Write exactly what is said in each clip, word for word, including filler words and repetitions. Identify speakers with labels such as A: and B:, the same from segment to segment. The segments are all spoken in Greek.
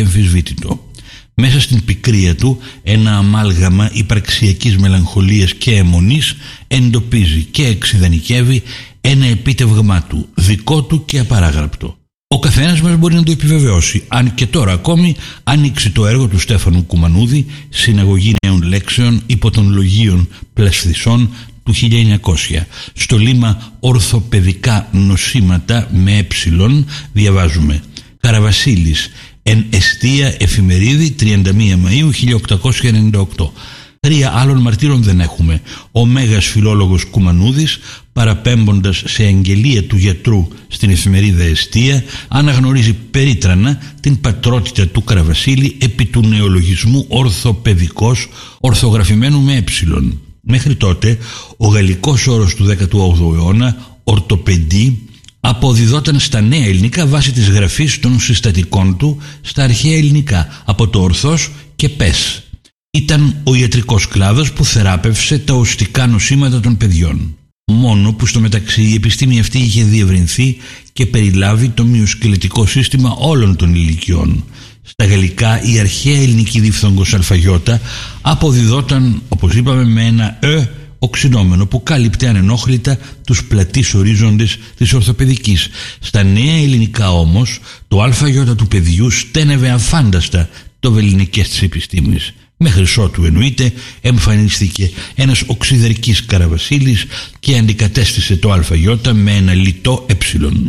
A: αδιαμφισβήτητο. Μέσα στην πικρία του ένα αμάλγαμα υπαρξιακής μελαγχολίας και αιμονής εντοπίζει και εξειδανικεύει ένα επίτευγμά του, δικό του και απαράγραπτο. Ο καθένας μας μπορεί να το επιβεβαιώσει, αν και τώρα ακόμη ανοίξει το έργο του Στέφανου Κουμανούδη, Συναγωγή Νέων Λέξεων υπό των Λογίων Πλασθισών του χίλια εννιακόσια. Στο λίμα Ορθοπαιδικά Νοσήματα με ε, διαβάζουμε Καραβασίλης, εν εστία εφημερίδη, τριάντα μία Μαΐου χίλια οκτακόσια ενενήντα οκτώ. Τρία άλλων μαρτύρων δεν έχουμε. Ο μέγας φιλόλογος Κουμανούδης, παραπέμποντας σε αγγελία του γιατρού στην εφημερίδα Εστία, αναγνωρίζει περίτρανα την πατρότητα του Καραβασίλη επί του νεολογισμού ορθοπαιδικός, ορθογραφημένου με ε. Μέχρι τότε, ο γαλλικός όρος του δέκατου όγδοου αιώνα, ορτοπεντή, αποδιδόταν στα νέα ελληνικά βάσει της γραφής των συστατικών του στα αρχαία ελληνικά, από το ορθός και πες. Ήταν ο ιατρικός κλάδος που θεράπευσε τα οστικά νοσήματα των παιδιών. Μόνο που στο μεταξύ η επιστήμη αυτή είχε διευρυνθεί και περιλάβει το μυοσκελετικό σύστημα όλων των ηλικιών. Στα γαλλικά η αρχαία ελληνική διφθόγκος αλφαγιώτα αποδιδόταν, όπως είπαμε, με ένα «ε» οξυνόμενο που κάλυπτε ανενόχλητα τους πλατείς ορίζοντες της ορθοπαιδικής. Στα νέα ελληνικά όμως το αλφαγιώτα του παιδιού στένευε αφάνταστα το βελληνικές της επιστήμης. Μέχρι ότου εννοείται εμφανίστηκε ένας οξυδερκής Καραβασίλης και αντικατέστησε το αλφαγιώτα με ένα λιτό ε.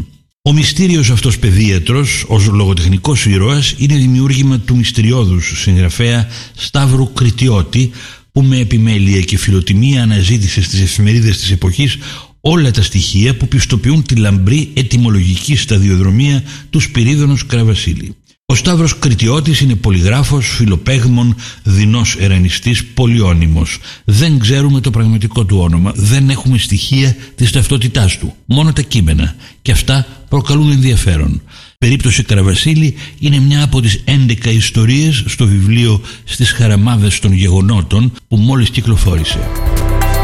A: Ο μυστήριος αυτός παιδίατρος ως λογοτεχνικός ήρωας είναι δημιούργημα του μυστηριώδους συγγραφέα Σταύρου Κρητιώτη, που με επιμέλεια και φιλοτιμία αναζήτησε στις εφημερίδες της εποχής όλα τα στοιχεία που πιστοποιούν τη λαμπρή ετυμολογική σταδιοδρομία του Σπυρίδωνος Καραβασίλη. Ο Σταύρος Κρητιώτης είναι πολυγράφος, φιλοπαίγμων, δεινός ερανιστής, πολυώνυμος. Δεν ξέρουμε το πραγματικό του όνομα, δεν έχουμε στοιχεία της ταυτότητάς του, μόνο τα κείμενα, και αυτά προκαλούν ενδιαφέρον. Περίπτωση Καραβασίλη είναι μια από τις έντεκα ιστορίες στο βιβλίο «Στις χαραμάδες των γεγονότων» που μόλις κυκλοφόρησε.